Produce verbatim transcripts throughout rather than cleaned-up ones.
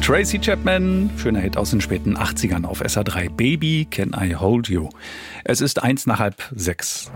Tracy Chapman, schöner Hit aus den späten achtzigern auf S R drei. Baby, Can I Hold You? Es ist eins nach halb sechs.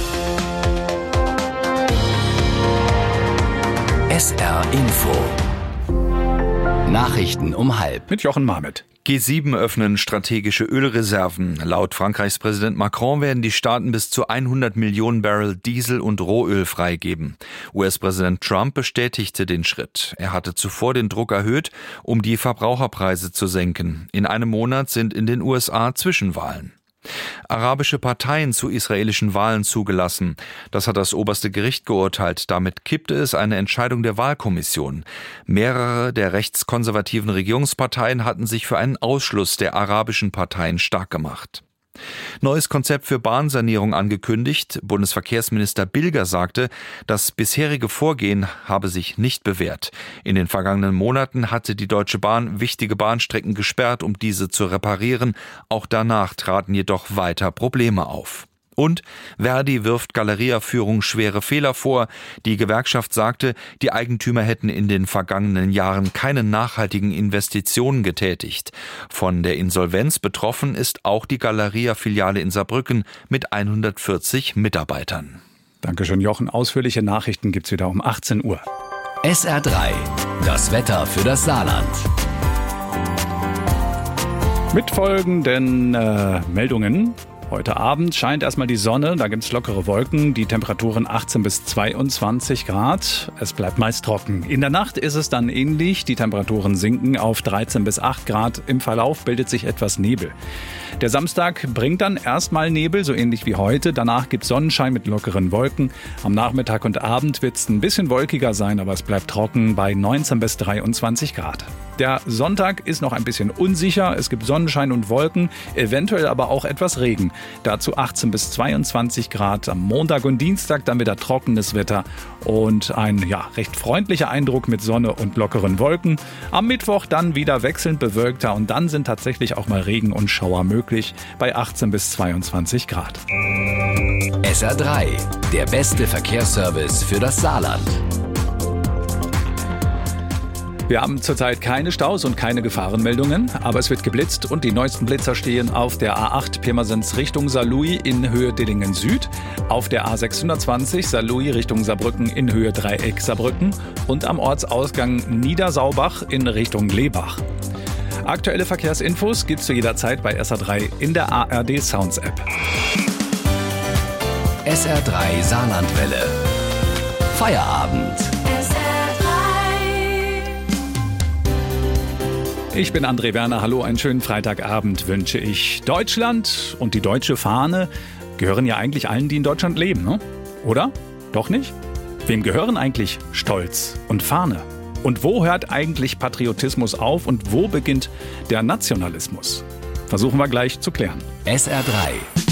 S R Info. Nachrichten um halb. Mit Jochen Marmet. G sieben öffnen strategische Ölreserven. Laut Frankreichs Präsident Macron werden die Staaten bis zu hundert Millionen Barrel Diesel und Rohöl freigeben. U S-Präsident Trump bestätigte den Schritt. Er hatte zuvor den Druck erhöht, um die Verbraucherpreise zu senken. In einem Monat sind in den U S A Zwischenwahlen. Arabische Parteien zu israelischen Wahlen zugelassen. Das hat das oberste Gericht geurteilt. Damit kippte es eine Entscheidung der Wahlkommission. Mehrere der rechtskonservativen Regierungsparteien hatten sich für einen Ausschluss der arabischen Parteien stark gemacht. Neues Konzept für Bahnsanierung angekündigt. Bundesverkehrsminister Bilger sagte, das bisherige Vorgehen habe sich nicht bewährt. In den vergangenen Monaten hatte die Deutsche Bahn wichtige Bahnstrecken gesperrt, um diese zu reparieren. Auch danach traten jedoch weiter Probleme auf. Und Verdi wirft Galeria-Führung schwere Fehler vor. Die Gewerkschaft sagte, die Eigentümer hätten in den vergangenen Jahren keine nachhaltigen Investitionen getätigt. Von der Insolvenz betroffen ist auch die Galeria-Filiale in Saarbrücken mit hundertvierzig Mitarbeitern. Dankeschön, Jochen. Ausführliche Nachrichten gibt's wieder um achtzehn Uhr. S R drei. Das Wetter für das Saarland. Mit folgenden äh, Meldungen. Heute Abend scheint erstmal die Sonne, da gibt's lockere Wolken, die Temperaturen achtzehn bis zweiundzwanzig Grad. Es bleibt meist trocken. In der Nacht ist es dann ähnlich, die Temperaturen sinken auf dreizehn bis acht Grad. Im Verlauf bildet sich etwas Nebel. Der Samstag bringt dann erstmal Nebel, so ähnlich wie heute. Danach gibt's Sonnenschein mit lockeren Wolken. Am Nachmittag und Abend wird's ein bisschen wolkiger sein, aber es bleibt trocken bei neunzehn bis dreiundzwanzig Grad. Der Sonntag ist noch ein bisschen unsicher. Es gibt Sonnenschein und Wolken, eventuell aber auch etwas Regen. Dazu achtzehn bis zweiundzwanzig Grad. Am Montag und Dienstag dann wieder trockenes Wetter und ein ja, recht freundlicher Eindruck mit Sonne und lockeren Wolken. Am Mittwoch dann wieder wechselnd bewölkter und dann sind tatsächlich auch mal Regen und Schauer möglich bei achtzehn bis zweiundzwanzig Grad. S R drei, der beste Verkehrsservice für das Saarland. Wir haben zurzeit keine Staus und keine Gefahrenmeldungen, aber es wird geblitzt und die neuesten Blitzer stehen auf der A acht Pirmasens Richtung Saarlouis in Höhe Dillingen Süd, auf der A sechshundertzwanzig Saarlouis Richtung Saarbrücken in Höhe Dreieck Saarbrücken und am Ortsausgang Niedersaubach in Richtung Lebach. Aktuelle Verkehrsinfos gibt's zu jeder Zeit bei S R drei in der A R D Sounds App. S R drei Saarlandwelle. Feierabend. Ich bin André Werner. Hallo, einen schönen Freitagabend wünsche ich. Deutschland und die deutsche Fahne gehören ja eigentlich allen, die in Deutschland leben, ne? Oder? Doch nicht? Wem gehören eigentlich Stolz und Fahne? Und wo hört eigentlich Patriotismus auf und wo beginnt der Nationalismus? Versuchen wir gleich zu klären. S R drei.